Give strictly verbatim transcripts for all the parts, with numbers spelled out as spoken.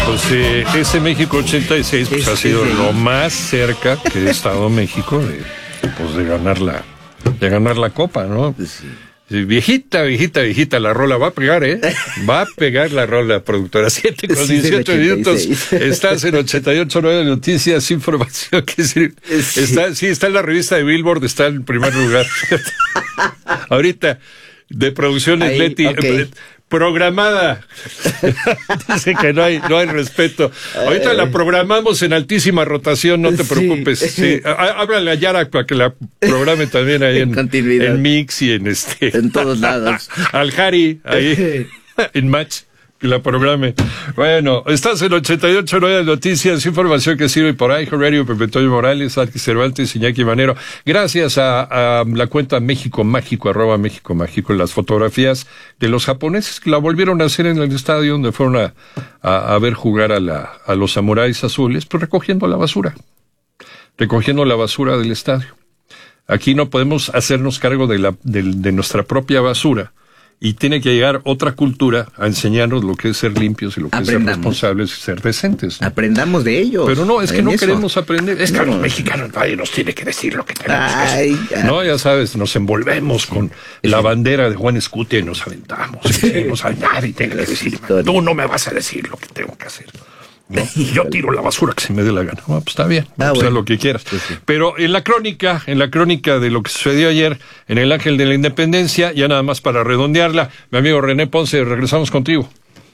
Pues eh, ese México ochenta y seis pues, ha sido lo más cerca que ha estado México de, pues, de ganar la de ganar la Copa, ¿no? Sí. Viejita, viejita, viejita, la rola va a pegar, ¿eh? Va a pegar la rola, productora. siete con dieciocho minutos. Estás en ochenta y ocho punto nueve Noticias, información que sí, está, sí, está en la revista de Billboard, está en primer lugar. Ahorita, de Producciones Leti, okay. Programada. Dice que no hay, no hay respeto. Ahorita la programamos en altísima rotación, no te preocupes. Sí. Sí. Háblale a Yara para que la programe también ahí en, en, en Mix y en este. En todos lados. Al Jari, ahí en Match, que la programe. Bueno, estás en ochenta y ocho punto nueve Noticias, información que sirve por ahí, Radio Pepe Toño Morales, Arqui Cervantes, Iñaki Manero. Gracias a, a la cuenta México Mágico, arroba México Mágico, las fotografías de los japoneses que la volvieron a hacer en el estadio donde fueron a, a, a ver jugar a, la, a los samuráis azules, pues recogiendo la basura, recogiendo la basura del estadio. Aquí no podemos hacernos cargo de, la, de, de nuestra propia basura. Y tiene que llegar otra cultura a enseñarnos lo que es ser limpios y lo que Aprendamos. es ser responsables y ser decentes, ¿no? Aprendamos de ellos. Pero no, es que no eso. queremos aprender. Es que no. a los mexicanos nadie nos tiene que decir lo que tenemos Ay, que hacer. No, ya sabes, nos envolvemos con sí. la bandera de Juan Escutia y nos aventamos. Sí. No sabe nadie tiene que decir. Tú no me vas a decir lo que tengo que hacer. ¿No? Yo tiro la basura que se me dé la gana. Bueno, pues está bien, ah, pues bueno. haz lo que quieras. Sí, sí. Pero en la crónica, en la crónica de lo que sucedió ayer en el Ángel de la Independencia, ya nada más para redondearla, mi amigo René Ponce, regresamos contigo.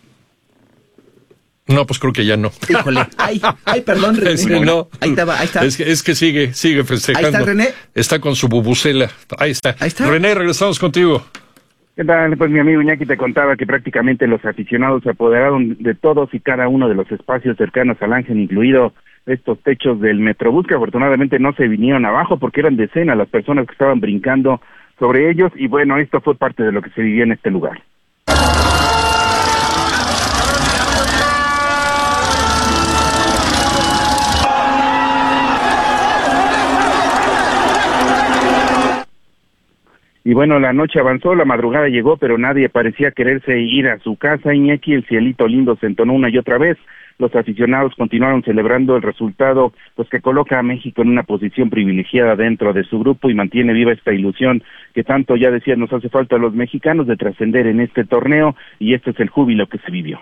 No, pues creo que ya no. Híjole, ay, ay, perdón, René. Es que no. Ahí está, ahí está. Es que, es que sigue, sigue festejando. Ahí está, René. Está con su bubucela. Ahí está. Ahí está. René, regresamos contigo. ¿Qué tal? Pues mi amigo Iñaki te contaba que prácticamente los aficionados se apoderaron de todos y cada uno de los espacios cercanos al Ángel, incluido estos techos del Metrobús, que afortunadamente no se vinieron abajo porque eran decenas las personas que estaban brincando sobre ellos, y bueno, esto fue parte de lo que se vivió en este lugar. Y bueno, la noche avanzó, la madrugada llegó, pero nadie parecía quererse ir a su casa. Iñaki, el cielito lindo se entonó una y otra vez. Los aficionados continuaron celebrando el resultado, pues que coloca a México en una posición privilegiada dentro de su grupo y mantiene viva esta ilusión que tanto, ya decía, nos hace falta a los mexicanos de trascender en este torneo, y este es el júbilo que se vivió.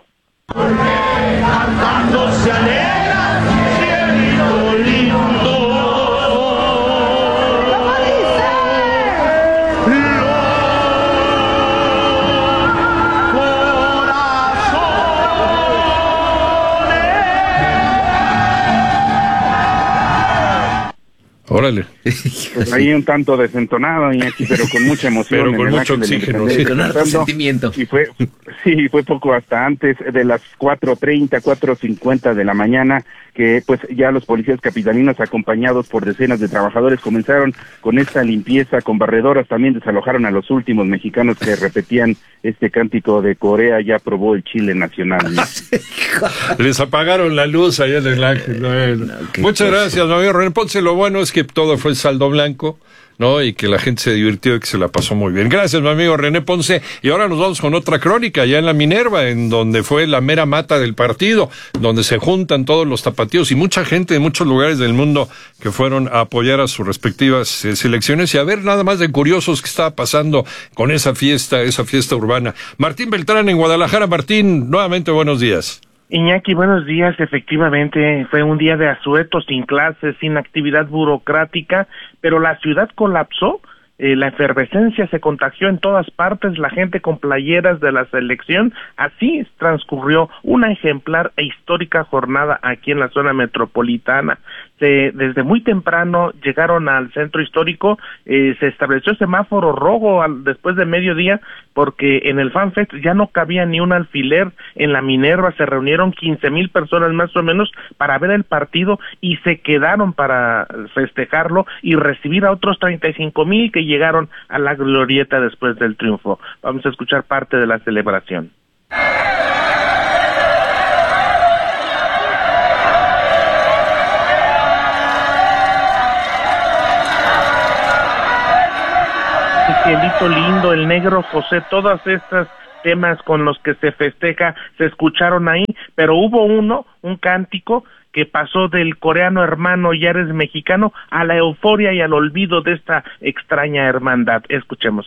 Órale. Pues ahí un tanto desentonado, Iñaki, pero con mucha emoción. Pero con mucho oxígeno, sí, con harto sentimiento. Y fue, sí, fue poco hasta antes de las cuatro treinta, cuatro cincuenta de la mañana, que pues ya los policías capitalinos, acompañados por decenas de trabajadores, comenzaron con esta limpieza, con barredoras. También desalojaron a los últimos mexicanos que repetían este cántico de Corea ya probó el chile nacional. Les apagaron la luz allá en el Ángel. Bueno. No, Muchas cosa. gracias, amigo René Ponce. Lo bueno es que todo fue saldo blanco, ¿no? Y que la gente se divirtió y que se la pasó muy bien. Gracias, mi amigo René Ponce. Y ahora nos vamos con otra crónica, allá en la Minerva, en donde fue la mera mata del partido, donde se juntan todos los tapatíos y mucha gente de muchos lugares del mundo que fueron a apoyar a sus respectivas eh, selecciones y a ver nada más de curiosos qué estaba pasando con esa fiesta, esa fiesta urbana. Martín Beltrán en Guadalajara. Martín, nuevamente buenos días. Iñaki, buenos días. Efectivamente, fue un día de asueto, sin clases, sin actividad burocrática, pero la ciudad colapsó. Eh, la efervescencia se contagió en todas partes, la gente con playeras de la selección. Así transcurrió una ejemplar e histórica jornada aquí en la zona metropolitana. Se, desde muy temprano llegaron al centro histórico, eh, se estableció semáforo rojo al, después de mediodía, porque en el FanFest ya no cabía ni un alfiler. En la Minerva se reunieron quince mil personas más o menos para ver el partido y se quedaron para festejarlo y recibir a otros treinta y cinco mil que llegaron a la glorieta después del triunfo. Vamos a escuchar parte de la celebración. Cielito lindo, el negro José, todas estas temas con los que se festeja se escucharon ahí, pero hubo uno, un cántico, que pasó del coreano hermano ya eres mexicano a la euforia y al olvido de esta extraña hermandad. Escuchemos.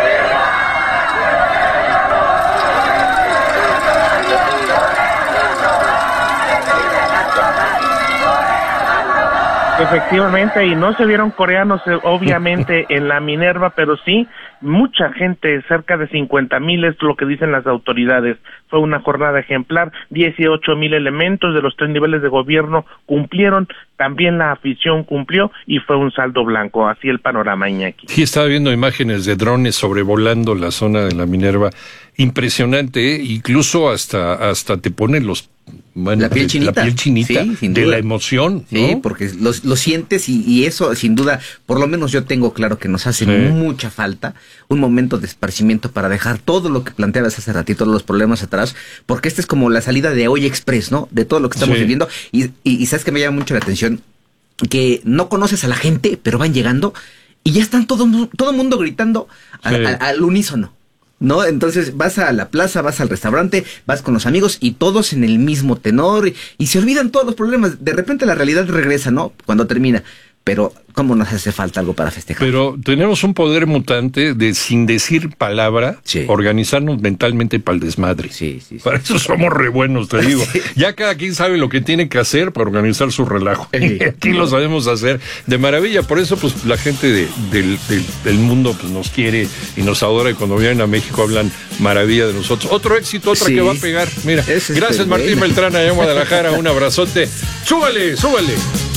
Efectivamente, y no se vieron coreanos eh, obviamente en la Minerva, pero sí mucha gente, cerca de cincuenta mil es lo que dicen las autoridades. Fue una jornada ejemplar, dieciocho mil elementos de los tres niveles de gobierno cumplieron, también la afición cumplió y fue un saldo blanco. Así el panorama, Iñaki. Sí, estaba viendo imágenes de drones sobrevolando la zona de la Minerva. Impresionante, ¿eh? Incluso hasta, hasta te ponen los... Bueno, la piel chinita, la piel chinita sí, sin de duda. La emoción, ¿no? Sí, porque lo, lo sientes y, y eso, sin duda, por lo menos yo tengo claro que nos hace sí. mucha falta un momento de esparcimiento para dejar todo lo que planteabas hace ratito, los problemas atrás, porque esta es como la salida de Hoy Express, ¿no? De todo lo que estamos sí. viviendo. Y, y, y sabes que me llama mucho la atención que no conoces a la gente, pero van llegando y ya están todo todo mundo gritando sí. al, al, al unísono. ¿No? Entonces vas a la plaza, vas al restaurante, vas con los amigos y todos en el mismo tenor y, y se olvidan todos los problemas. De repente la realidad regresa, ¿no? Cuando termina. Pero ¿cómo nos hace falta algo para festejar? Pero tenemos un poder mutante de, sin decir palabra, sí. organizarnos mentalmente para el desmadre. Sí, sí, sí. Para eso somos re buenos, te digo. Sí. Ya cada quien sabe lo que tiene que hacer para organizar su relajo. Sí. Y aquí lo sabemos hacer de maravilla. Por eso, pues, la gente de, del, del, del mundo pues, nos quiere y nos adora. Y cuando vienen a México hablan maravilla de nosotros. Otro éxito, otra sí. que va a pegar. Mira, es gracias Martín buena. Beltrán allá en Guadalajara. Un abrazote. ¡Súbale, súbale!